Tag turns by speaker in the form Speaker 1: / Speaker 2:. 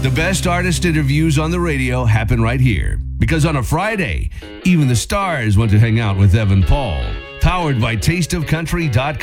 Speaker 1: The best artist interviews on the radio happen right here. Because on a Friday, even the stars want to hang out with Evan Paul. Powered by tasteofcountry.com.